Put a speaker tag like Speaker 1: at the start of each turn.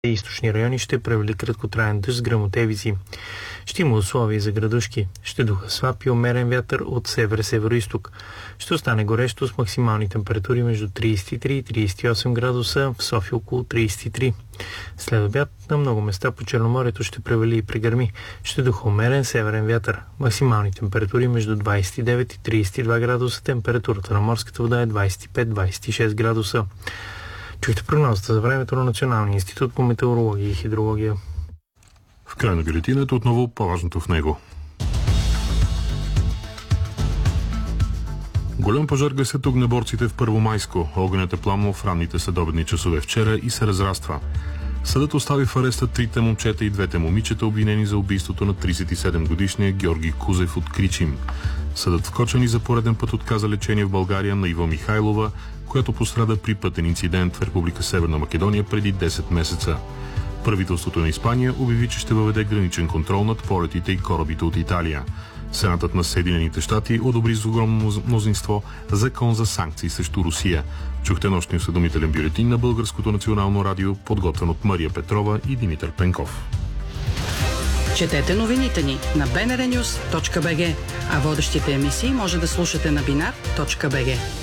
Speaker 1: източни райони ще превали краткотраен дъжд с гръмотевици. Ще има условия за градушки. Ще духа слаб и умерен вятър от север-североизток. Ще остане горещо с максимални температури между 33 и 38 градуса, в София около 33. След обяд на много места по Черноморието ще превали и прегърми. Ще духа умерен северен вятър. Максимални температури между 29 и 32 градуса. Температурата на морската вода е 25-26 градуса. Чухте прогнозата за времето на Националния институт по метеорология и хидрология.
Speaker 2: В край на бюлетината отново по-важното в него. Голям пожар гасят огнеборците в Първомайско. Огънят е пламнал в ранните следобедни часове вчера и се разраства. Съдът остави в ареста 3 момчета и 2 момичета, обвинени за убийството на 37-годишния Георги Кузев от Кричим. Съдът в Кочани за пореден път отказа лечение в България на Ива Михайлова, която пострада при пътен инцидент в Република Северна Македония преди 10 месеца. Правителството на Испания обяви, че ще въведе граничен контрол над полетите и корабите от Италия. Сенатът на Съединените щати одобри с огромно мнозинство закон за санкции срещу Русия. Чухте нощния осведомителен бюлетин на Българското национално радио, подготвен от Мария Петрова и Димитър Пенков.
Speaker 3: Четете новините ни на bnrnews.bg, а водещите емисии може да слушате на binar.bg.